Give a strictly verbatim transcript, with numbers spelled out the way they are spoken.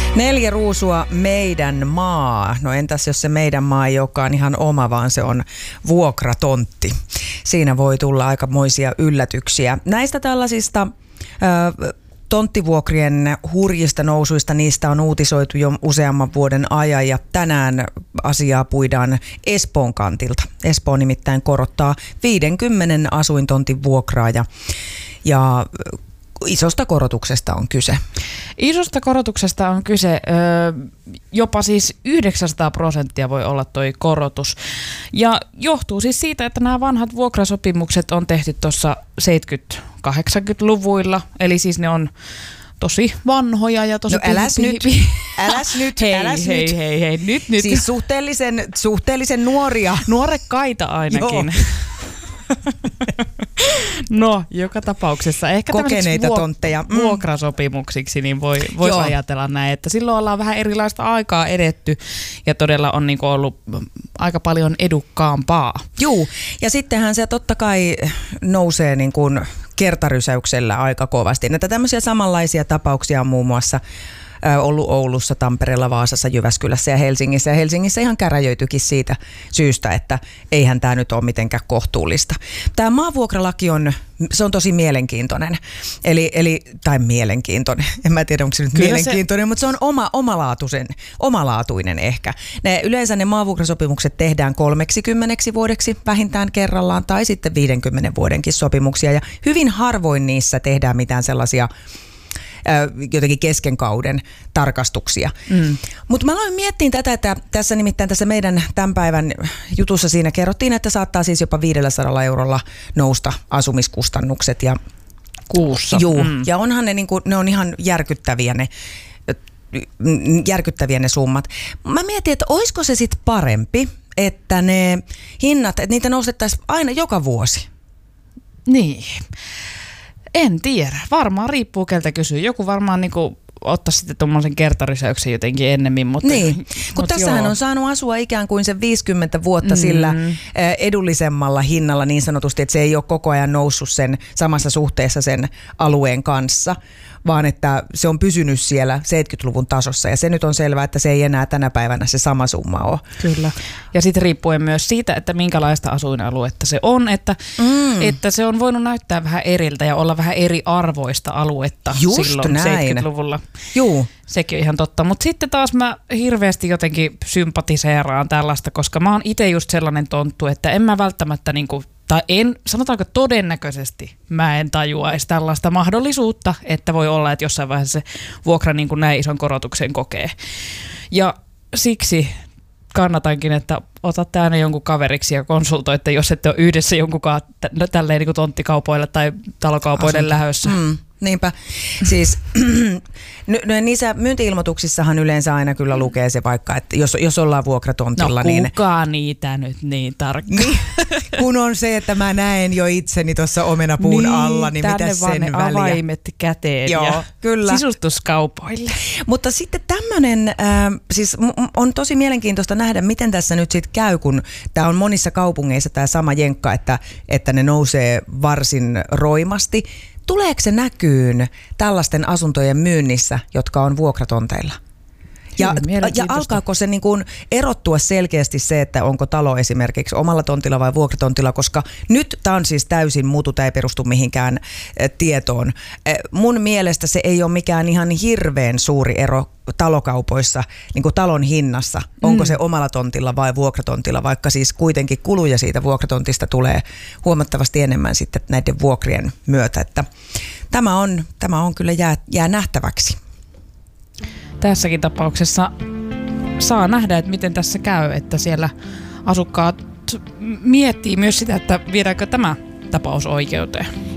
Neljä ruusua meidän maa. No entäs jos se meidän maa ei olekaan ihan oma, vaan se on vuokratontti. Siinä voi tulla aikamoisia yllätyksiä. Näistä tällaisista ö, tonttivuokrien hurjista nousuista, niistä on uutisoitu jo useamman vuoden ajan ja tänään asiaa puidaan Espoon kantilta. Espoo nimittäin korottaa viidenkymmenen asuintontin vuokraa ja, ja isosta korotuksesta on kyse. Isosta korotuksesta on kyse. Jopa siis yhdeksänsataa prosenttia voi olla toi korotus. Ja johtuu siis siitä, että nämä vanhat vuokrasopimukset on tehty tuossa seitsemänkymmentä-kahdeksankymmentäluvuilla. Eli siis ne on tosi vanhoja ja tosi... No äläs pihi, nyt, pihi. äläs nyt, hei, äläs hei, nyt. Hei, hei, nyt, nyt. Siis suhteellisen, suhteellisen nuoria. Nuorekkaita ainakin. No, joka tapauksessa. Ehkä kokeneita vuok- tontteja. Mm. vuokrasopimuksiksi niin voi, voisi ajatella näin, että silloin ollaan vähän erilaista aikaa edetty ja todella on niinku ollut aika paljon edukkaampaa. Juu, ja sittenhän se totta kai nousee niin kuin kertarysäyksellä aika kovasti. Näitä tämmöisiä samanlaisia tapauksia on muun muassa ollut Oulussa, Tampereella, Vaasassa, Jyväskylässä ja Helsingissä. Ja Helsingissä ihan käräjöityikin siitä syystä, että eihän tämä nyt ole mitenkään kohtuullista. Tämä maavuokralaki on, se on tosi mielenkiintoinen. Eli, eli, tai mielenkiintoinen, en mä tiedä onko se nyt Kyllä mielenkiintoinen, se... mutta se on oma, omalaatuisen, omalaatuinen ehkä. Ne, yleensä ne maavuokrasopimukset tehdään kolmeksikymmeneksi vuodeksi vähintään kerrallaan tai sitten viidenkymmenen vuodenkin sopimuksia. Ja hyvin harvoin niissä tehdään mitään sellaisia jotenkin kesken kauden tarkastuksia. Mm. Mutta mä aloin miettiä tätä, että tässä nimittäin tässä meidän tämän päivän jutussa siinä kerrottiin, että saattaa siis jopa viidelläsadalla eurolla nousta asumiskustannukset. Ja, kuussa. Juu, mm. ja onhan ne, niinku, ne on ihan järkyttäviä ne, järkyttäviä ne summat. Mä mietin, että olisiko se sitten parempi, että ne hinnat, että niitä nostettaisiin aina joka vuosi? Niin. En tiedä. Varmaan riippuu keltä kysyy. Joku varmaan niinku ottaa sitten tuommoisen kertarysäyksen jotenkin ennemmin. Mutta, niin, kun mut tässähän joo. on saanut asua ikään kuin sen viisikymmentä vuotta mm. sillä edullisemmalla hinnalla niin sanotusti, että se ei ole koko ajan noussut sen samassa suhteessa sen alueen kanssa, vaan että se on pysynyt siellä seitsemänkymmentäluvun tasossa ja se nyt on selvää, että se ei enää tänä päivänä se sama summa ole. Kyllä. Ja sitten riippuen myös siitä, että minkälaista asuinaluetta se on, että, mm. että se on voinut näyttää vähän eriltä ja olla vähän eri arvoista aluetta Just silloin näin. seitsemänkymmentäluvulla. Juu. Sekin on ihan totta. Mutta sitten taas mä hirveästi jotenkin sympatiseeraan tällaista, koska mä oon itse just sellainen tonttu, että en mä välttämättä niinku tai en, sanotaanko todennäköisesti, mä en tajuaisi tällaista mahdollisuutta, että voi olla, että jossain vaiheessa se vuokra niin kuin näin ison korotuksen kokee. Ja siksi kannatankin, että otatte aina jonkun kaveriksi ja konsultoitte, jos ette ole yhdessä jonkunkaan tälleen niin kuin tonttikaupoille tai talokaupoille lähdössä. Mm. Niinpä. Siis niissä myynti-ilmoituksissahan yleensä aina kyllä lukee se vaikka, että jos, jos ollaan vuokratontilla, no, niin... No kuka niitä nyt niin tarkkaan? Niin, kun on se, että mä näen jo itseni tuossa omenapuun niin, alla, niin mitä sen väliä? Tänne avaimet käteen Joo, ja kyllä. Sisustuskaupoille. Mutta sitten tämmöinen, äh, siis on tosi mielenkiintoista nähdä, miten tässä nyt sitten käy, kun tämä on monissa kaupungeissa tämä sama jenkka, että, että ne nousee varsin roimasti. Tuleeko se näkyyn tällaisten asuntojen myynnissä, jotka on vuokratonteilla? Ja, ja alkaako se niin kuin erottua selkeästi se, että onko talo esimerkiksi omalla tontilla vai vuokratontilla, koska nyt tämä on siis täysin muutu, tämä ei perustu mihinkään eh, tietoon. Eh, mun mielestä se ei ole mikään ihan hirveän suuri ero talokaupoissa, niin kuin talon hinnassa, onko mm. se omalla tontilla vai vuokratontilla, vaikka siis kuitenkin kuluja siitä vuokratontista tulee huomattavasti enemmän sitten näiden vuokrien myötä, että tämä on, tämä on kyllä jää, jää nähtäväksi. Tässäkin tapauksessa saa nähdä, että miten tässä käy, että siellä asukkaat miettii myös sitä, että viedäänkö tämä tapaus oikeuteen.